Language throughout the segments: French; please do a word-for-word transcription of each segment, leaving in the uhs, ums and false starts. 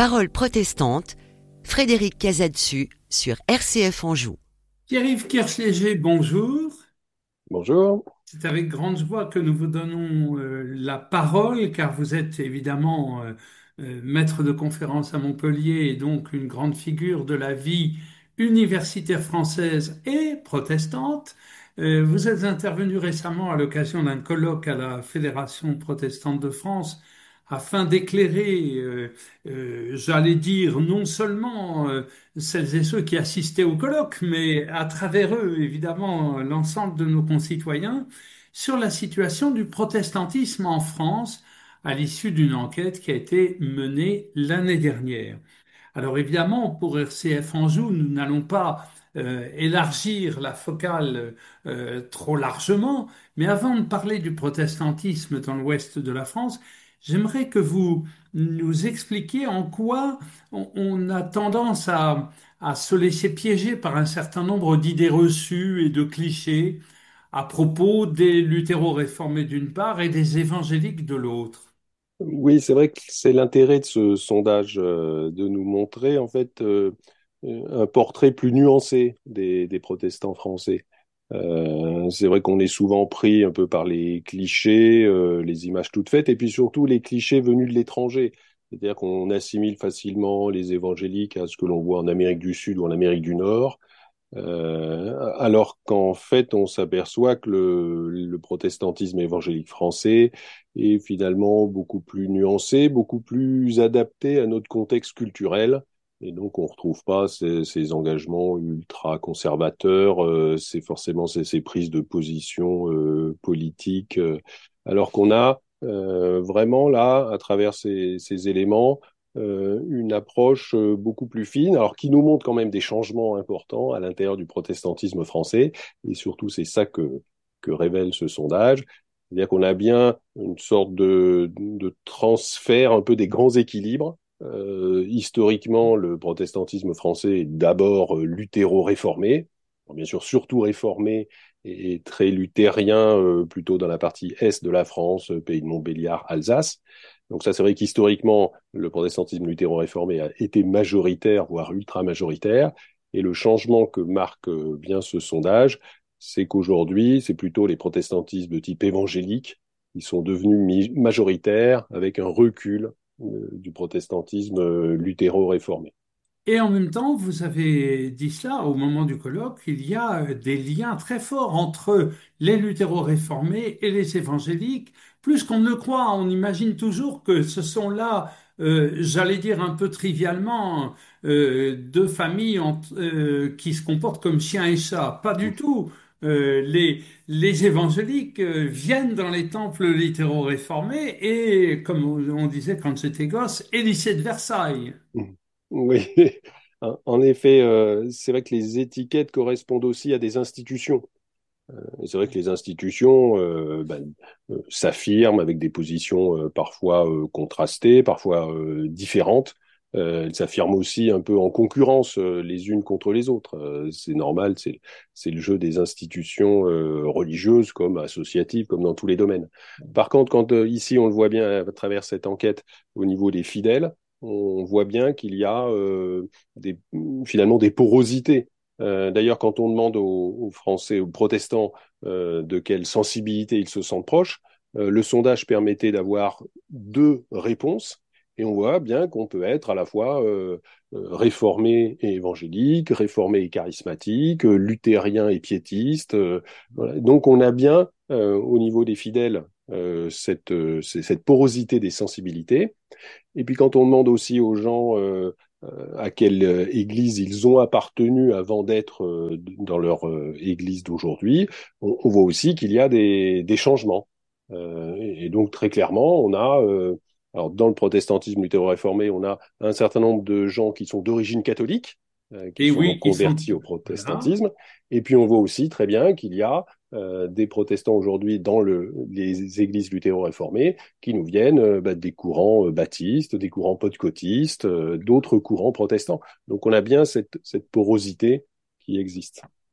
Paroles protestantes, Frédéric Casadesus sur R C F Anjou. Pierre-Yves Kirchléger, bonjour. Bonjour. C'est avec grande joie que nous vous donnons euh, la parole, car vous êtes évidemment euh, euh, maître de conférence à Montpellier et donc une grande figure de la vie universitaire française et protestante. Euh, vous êtes intervenu récemment à l'occasion d'un colloque à la Fédération protestante de France afin d'éclairer, euh, euh, j'allais dire, non seulement euh, celles et ceux qui assistaient au colloque, mais à travers eux, évidemment, l'ensemble de nos concitoyens sur la situation du protestantisme en France à l'issue d'une enquête qui a été menée l'année dernière. Alors évidemment, pour R C F Anjou, nous n'allons pas euh, élargir la focale euh, trop largement, mais avant de parler du protestantisme dans l'ouest de la France, j'aimerais que vous nous expliquiez en quoi on, on a tendance à, à se laisser piéger par un certain nombre d'idées reçues et de clichés à propos des luthéro-réformés d'une part et des évangéliques de l'autre. Oui, c'est vrai que c'est l'intérêt de ce sondage euh, de nous montrer en fait euh, un portrait plus nuancé des, des protestants français. Euh, c'est vrai qu'on est souvent pris un peu par les clichés, euh, les images toutes faites, et puis surtout les clichés venus de l'étranger. C'est-à-dire qu'on assimile facilement les évangéliques à ce que l'on voit en Amérique du Sud ou en Amérique du Nord. Euh, alors qu'en fait, on s'aperçoit que le, le protestantisme évangélique français est finalement beaucoup plus nuancé, beaucoup plus adapté à notre contexte culturel. Et donc, on ne retrouve pas ces, ces engagements ultra conservateurs, euh, c'est forcément ces, ces prises de position euh, politiques, euh, alors qu'on a euh, vraiment là, à travers ces, ces éléments, euh, une approche euh, beaucoup plus fine, alors qui nous montre quand même des changements importants à l'intérieur du protestantisme français, et surtout c'est ça que, que révèle ce sondage, c'est-à-dire qu'on a bien une sorte de, de transfert un peu des grands équilibres. Euh, historiquement, le protestantisme français est d'abord euh, luthéro-réformé, bon, bien sûr surtout réformé et très luthérien, euh, plutôt dans la partie est de la France, pays de Montbéliard, Alsace. Donc ça, c'est vrai qu'historiquement, le protestantisme luthéro-réformé a été majoritaire, voire ultra-majoritaire. Et le changement que marque bien ce sondage, c'est qu'aujourd'hui, c'est plutôt les protestantismes de type évangélique qui sont devenus majoritaires avec un recul euh, du protestantisme euh, luthéro-réformé. Et en même temps, vous avez dit cela au moment du colloque, il y a euh, des liens très forts entre les luthéro-réformés et les évangéliques. Plus qu'on ne le croit, on imagine toujours que ce sont là, euh, j'allais dire un peu trivialement, euh, deux familles en- euh, qui se comportent comme chien et chat. Pas du tout. Euh, les, les évangéliques euh, viennent dans les temples littéro-réformés et, comme on disait quand j'étais gosse, et lycée de Versailles. Oui, en effet, euh, c'est vrai que les étiquettes correspondent aussi à des institutions. Et c'est vrai que les institutions euh, ben, euh, s'affirment avec des positions euh, parfois euh, contrastées, parfois euh, différentes. Euh, elles s'affirment aussi un peu en concurrence euh, les unes contre les autres. Euh, c'est normal, c'est c'est le jeu des institutions euh, religieuses comme associatives, comme dans tous les domaines. Par contre, quand euh, ici on le voit bien à travers cette enquête au niveau des fidèles, on voit bien qu'il y a euh, des, finalement des porosités. Euh, d'ailleurs, quand on demande aux, aux Français, aux protestants, euh, de quelle sensibilité ils se sentent proches, euh, le sondage permettait d'avoir deux réponses. Et on voit bien qu'on peut être à la fois euh, euh, réformé et évangélique, réformé et charismatique, euh, luthérien et piétiste. Euh, voilà. Donc on a bien euh, au niveau des fidèles euh, cette, euh, cette porosité des sensibilités. Et puis quand on demande aussi aux gens euh, euh, à quelle euh, église ils ont appartenu avant d'être euh, dans leur euh, église d'aujourd'hui, on, on voit aussi qu'il y a des, des changements. Euh, et, et donc très clairement, on a, euh, alors dans le protestantisme luthéro-réformé, on a un certain nombre de gens qui sont d'origine catholique, euh, qui Et sont donc oui, qui sont... convertis au Voilà. protestantisme. Et puis on voit aussi très bien qu'il y a euh, des protestants aujourd'hui dans le, les églises luthéro-réformées qui nous viennent euh, bah, des courants euh, baptistes, des courants pentecôtistes, euh, d'autres courants protestants. Donc on a bien cette, cette porosité qui existe.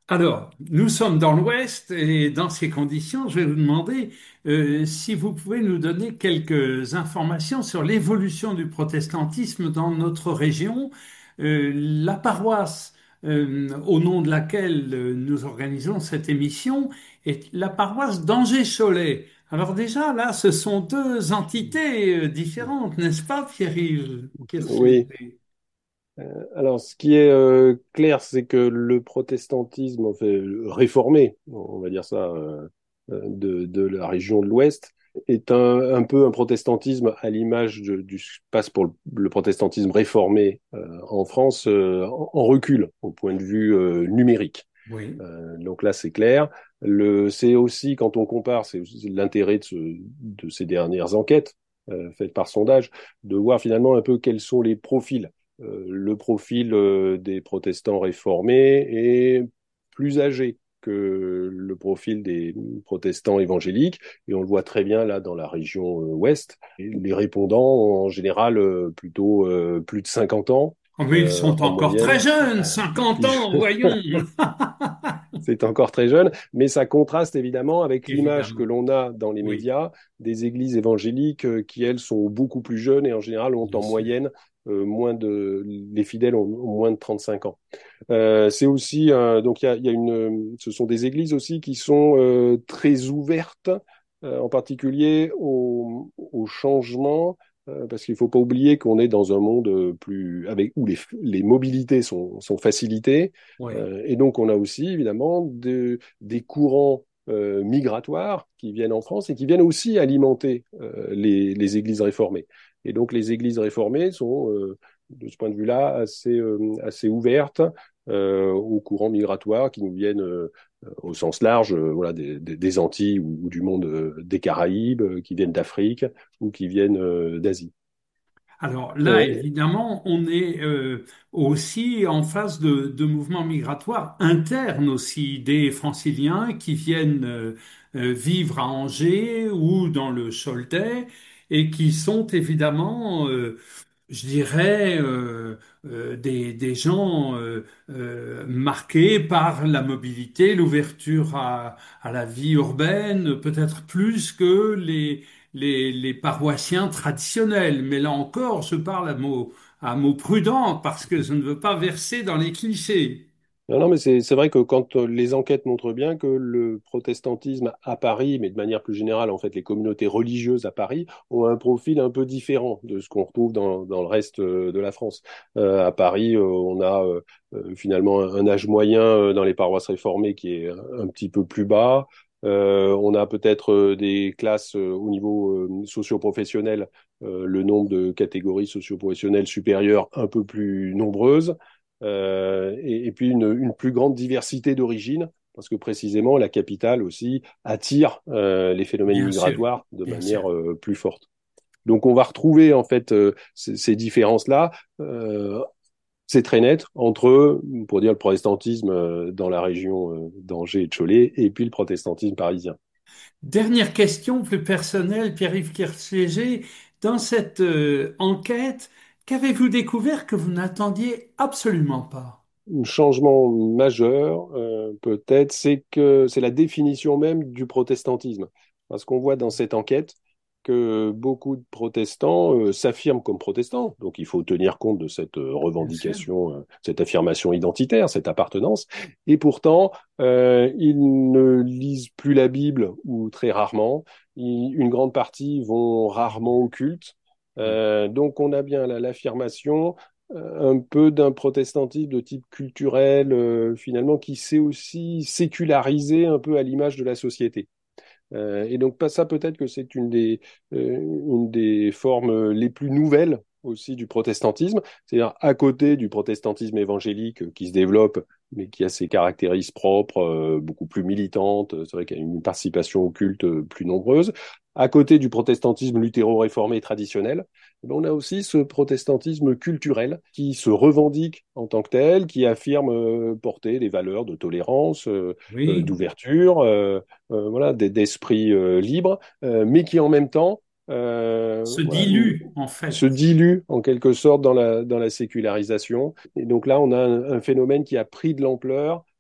Alors, nous sommes dans l'Ouest et dans ces conditions, je vais vous demander euh, si vous pouvez nous donner quelques informations sur l'évolution du protestantisme dans notre région. Euh, la paroisse euh, au nom de laquelle euh, nous organisons cette émission est la paroisse d'Angers-Cholet. Alors déjà, là, ce sont deux entités euh, différentes, n'est-ce pas, Pierre-Yves Oui. Kersuté? Alors, ce qui est euh, clair, c'est que le protestantisme, en fait, réformé, on va dire ça, euh, euh, de, de la région de l'Ouest, est un, un peu un protestantisme à l'image de- du passe pour le, le protestantisme réformé euh, en France, euh, en, en recul au point de vue euh, numérique. Oui, Euh, donc là, c'est clair. Le, c'est aussi, quand on compare, c'est aussi l'intérêt de, ce, de ces dernières enquêtes euh, faites par sondage, de voir finalement un peu quels sont les profils. Euh, le profil euh, des protestants réformés est plus âgé que le profil des protestants évangéliques, et on le voit très bien là dans la région euh, ouest. Et les répondants, en général, euh, plutôt euh, plus de cinquante ans oh, mais ils euh, sont en encore très moyenne. jeunes, cinquante ans, voyons. C'est encore très jeune, mais ça contraste évidemment avec l'image que Évidemment, l'on a dans les oui, médias des églises évangéliques euh, qui, elles, sont beaucoup plus jeunes et en général ont bien en sûr. moyenne euh, moins de, les fidèles ont, ont moins de trente-cinq ans. Euh, c'est aussi, euh, donc il y a, il y a une, ce sont des églises aussi qui sont euh, très ouvertes, euh, en particulier au, au changement, euh, parce qu'il ne faut pas oublier qu'on est dans un monde euh, plus avec où les, les mobilités sont, sont facilitées, Oui, euh, et donc on a aussi évidemment de, des courants euh, migratoires qui viennent en France et qui viennent aussi alimenter euh, les, les églises réformées. Et donc les églises réformées sont euh, de ce point de vue-là assez, euh, assez ouvertes euh, aux courants migratoires qui nous viennent euh, au sens large, euh, voilà, des, des, des Antilles ou, ou, du monde euh, des Caraïbes, euh, qui viennent d'Afrique ou qui viennent euh, d'Asie. alors là, Euh, évidemment, on est euh, aussi en face de, de mouvements migratoires internes aussi, des Franciliens qui viennent euh, euh, vivre à Angers ou dans le Choletais et qui sont évidemment euh, je dirais, euh, euh, des, des gens euh, euh, marqués par la mobilité, l'ouverture à, à la vie urbaine, peut-être plus que les, les, les paroissiens traditionnels. Mais là encore, je parle à mots, à mots prudents parce que je ne veux pas verser dans les clichés. Non, non, mais c'est c'est vrai que quand euh, les enquêtes montrent bien que le protestantisme à Paris, mais de manière plus générale, en fait, les communautés religieuses à Paris ont un profil un peu différent de ce qu'on retrouve dans, dans le reste euh, de la France. Euh, à Paris, euh, on a euh, euh, finalement un, un âge moyen euh, dans les paroisses réformées qui est un, un petit peu plus bas. Euh, on a peut-être euh, des classes euh, au niveau euh, socio-professionnel, euh, le nombre de catégories socio-professionnelles supérieures un peu plus nombreuses euh, et, et puis une, une plus grande diversité d'origines, parce que précisément la capitale aussi attire euh, les phénomènes Bien sûr, migratoires de bien sûr. manière euh, plus forte. Donc on va retrouver en fait euh, ces, ces différences-là. Euh, c'est très net entre, pour dire le protestantisme euh, dans la région euh, d'Angers et de Cholet, et puis le protestantisme parisien. Dernière question plus personnelle, Pierre-Yves Kerséger. Dans cette euh, enquête, qu'avez-vous découvert que vous n'attendiez absolument pas? Un changement majeur, euh, peut-être, c'est que c'est la définition même du protestantisme. Parce qu'on voit dans cette enquête que beaucoup de protestants euh, s'affirment comme protestants. Donc il faut tenir compte de cette euh, Bien sûr. revendication, euh, cette affirmation identitaire, cette appartenance. Et pourtant, euh, ils ne lisent plus la Bible ou très rarement. Ils- une grande partie vont rarement au culte. Oui. Euh, donc on a bien là l'affirmation euh, un peu d'un protestantisme de type culturel, euh, finalement, qui s'est aussi sécularisé un peu à l'image de la société. Euh, et donc, pas ça, peut-être que c'est une des, euh, une des formes les plus nouvelles aussi du protestantisme, c'est-à-dire à côté du protestantisme évangélique euh, qui se développe, mais qui a ses caractéristiques propres, euh, beaucoup plus militantes, c'est vrai qu'il y a une participation au culte euh, plus nombreuse. À côté du protestantisme luthéro-réformé traditionnel, eh ben, on a aussi ce protestantisme culturel qui se revendique en tant que tel, qui affirme euh, porter des valeurs de tolérance, euh, euh, Oui. d'ouverture, euh, euh, voilà, d'esprit euh, libre, euh, mais qui en même temps euh, Se voilà, dilue, en se fait. dilue en quelque sorte dans la, dans la sécularisation. Et donc là, on a un, un phénomène qui a pris de l'ampleur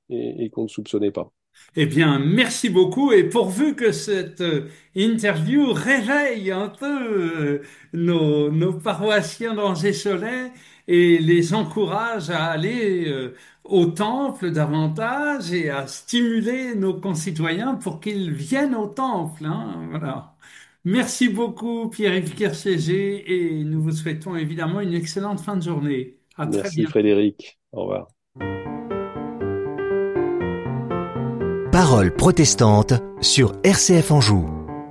et, et qu'on ne soupçonnait pas. Eh bien, merci beaucoup et pourvu que cette euh, interview réveille un peu euh, nos, nos paroissiens d'Angers-Soleil et les encourage à aller euh, au temple davantage et à stimuler nos concitoyens pour qu'ils viennent au temple, hein, voilà. Merci beaucoup, Pierre-Yves Kerséger, et nous vous souhaitons évidemment une excellente fin de journée. À très Merci bientôt. Frédéric. Au revoir. Paroles protestantes sur R C F Anjou.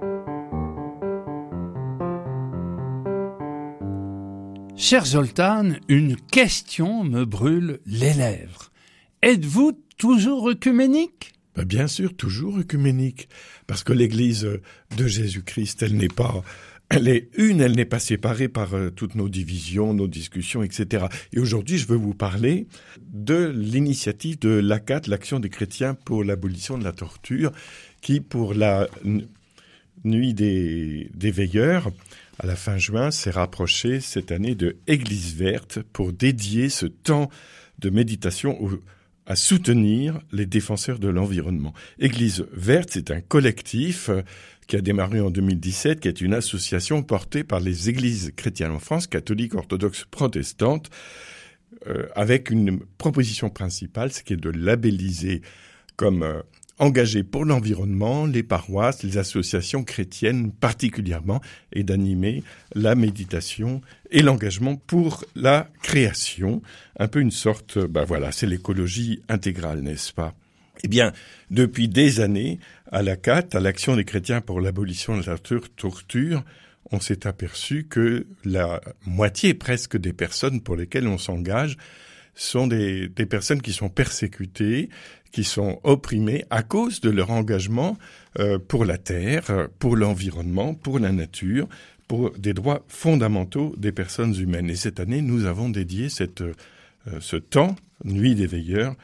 Cher Zoltan, une question me brûle les lèvres. Êtes-vous toujours œcuménique? Ben bien sûr, toujours œcuménique, parce que l'Église de Jésus-Christ, elle n'est pas, elle est une, elle n'est pas séparée par euh, toutes nos divisions, nos discussions, et cetera. Et aujourd'hui, je veux vous parler de l'initiative de l'A C A T, l'Action des chrétiens pour l'abolition de la torture, qui, pour la n- nuit des, des veilleurs, à la fin juin, s'est rapprochée cette année de Église verte pour dédier ce temps de méditation au à soutenir les défenseurs de l'environnement. Église verte, c'est un collectif qui a démarré en deux mille dix-sept, qui est une association portée par les églises chrétiennes en France, catholiques, orthodoxes, protestantes, euh, avec une proposition principale, ce qui est de labelliser comme euh, engagés pour l'environnement les paroisses, les associations chrétiennes particulièrement, et d'animer la méditation et l'engagement pour la création. Un peu une sorte, ben voilà, c'est l'écologie intégrale, n'est-ce pas? Eh bien, depuis des années, à l'A C A T, à l'Action des chrétiens pour l'abolition de la torture, on s'est aperçu que la moitié presque des personnes pour lesquelles on s'engage sont des, des personnes qui sont persécutées, qui sont opprimées à cause de leur engagement euh, pour la terre, pour l'environnement, pour la nature, pour des droits fondamentaux des personnes humaines. Et cette année, nous avons dédié cette, euh, ce temps, Nuit des veilleurs,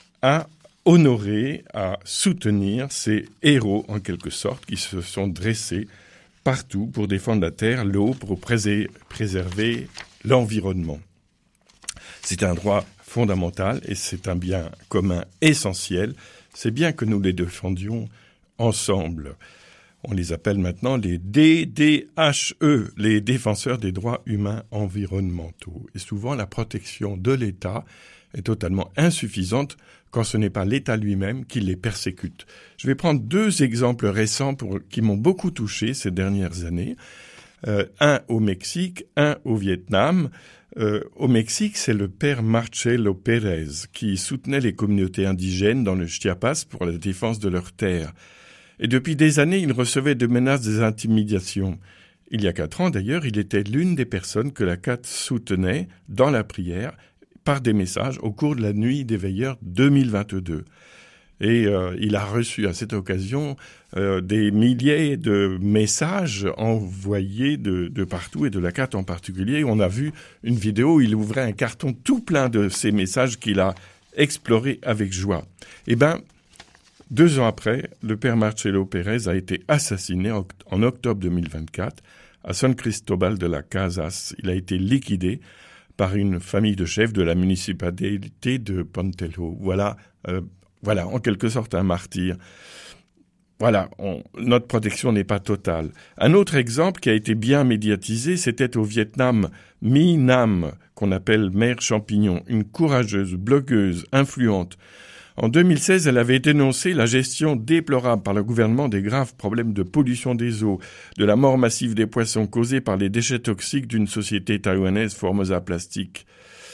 à honorer, à soutenir ces héros, en quelque sorte, qui se sont dressés partout pour défendre la terre, l'eau, pour prés- préserver l'environnement. C'est un droit fondamental et c'est un bien commun essentiel. C'est bien que nous les défendions ensemble. On les appelle maintenant les D D H E, les défenseurs des droits humains environnementaux. Et souvent, la protection de l'État est totalement insuffisante quand ce n'est pas l'État lui-même qui les persécute. Je vais prendre deux exemples récents pour, qui m'ont beaucoup touché ces dernières années. Euh, un au Mexique, un au Vietnam. Euh, au Mexique, c'est le père Marcelo Pérez qui soutenait les communautés indigènes dans le Chiapas pour la défense de leurs terres. Et depuis des années, il recevait de menaces, des intimidations. Il y a quatre ans, d'ailleurs, il était l'une des personnes que la C A T soutenait dans la prière par des messages au cours de la Nuit des veilleurs deux mille vingt-deux. Et euh, il a reçu à cette occasion euh, des milliers de messages envoyés de, de partout, et de la C A T en particulier. On a vu une vidéo où il ouvrait un carton tout plein de ces messages qu'il a explorés avec joie. Eh bien, deux ans après, le père Marcelo Pérez a été assassiné en, en octobre deux mille vingt-quatre à San Cristobal de las Casas. Il a été liquidé par une famille de chefs de la municipalité de Pontelho. Voilà, euh, voilà, en quelque sorte un martyr. Voilà, on, notre protection n'est pas totale. Un autre exemple qui a été bien médiatisé, c'était au Vietnam, My Nam, qu'on appelle Mère Champignon, une courageuse, blogueuse, influente. En deux mille seize, elle avait dénoncé la gestion déplorable par le gouvernement des graves problèmes de pollution des eaux, de la mort massive des poissons causée par les déchets toxiques d'une société taïwanaise Formosa Plastique.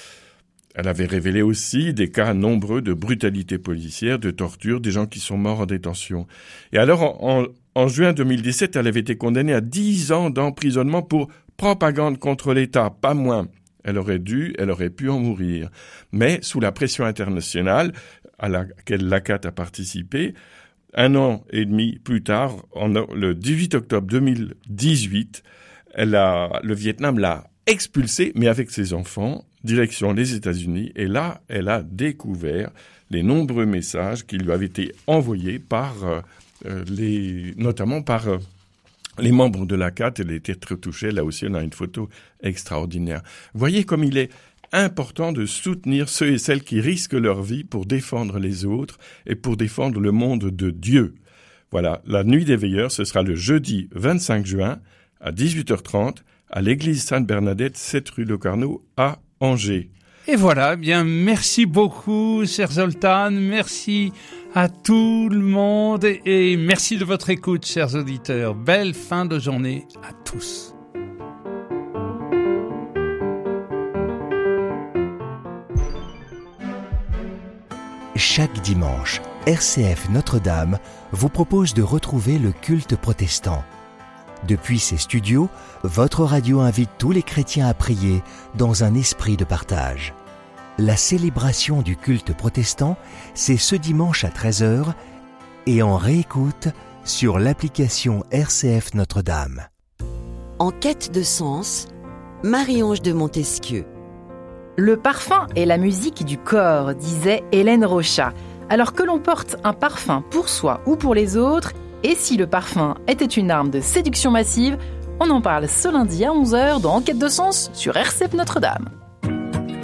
Elle avait révélé aussi des cas nombreux de brutalité policière, de torture, des gens qui sont morts en détention. Et alors, en, en, en juin deux mille dix-sept, elle avait été condamnée à dix ans d'emprisonnement pour propagande contre l'État, pas moins. Elle aurait dû, elle aurait pu en mourir. Mais, sous la pression internationale à laquelle l'A C A T a participé, un an et demi plus tard, en, le dix-huit octobre deux mille dix-huit, elle a, le Vietnam l'a expulsée, mais avec ses enfants, direction les États-Unis. Et là, elle a découvert les nombreux messages qui lui avaient été envoyés par euh, les, notamment par euh, les membres de l'A C A T. Elle était très touchée. Là aussi, on a une photo extraordinaire. Voyez comme il est important de soutenir ceux et celles qui risquent leur vie pour défendre les autres et pour défendre le monde de Dieu. Voilà, la nuit des veilleurs, ce sera le jeudi vingt-cinq juin à dix-huit heures trente à l'église Sainte-Bernadette, sept rue Locarno à Angers. Et voilà, eh bien, merci beaucoup, cher Zoltan, merci à tout le monde et merci de votre écoute, chers auditeurs. Belle fin de journée à tous. Chaque dimanche, R C F Notre-Dame vous propose de retrouver le culte protestant. Depuis ses studios, votre radio invite tous les chrétiens à prier dans un esprit de partage. La célébration du culte protestant, c'est ce dimanche à treize heures et en réécoute sur l'application R C F Notre-Dame. En quête de sens, Marie-Ange de Montesquieu. Le parfum est la musique du corps, disait Hélène Rochat. Alors que l'on porte un parfum pour soi ou pour les autres, et si le parfum était une arme de séduction massive, on en parle ce lundi à onze heures dans En quête de sens sur R C F Notre-Dame.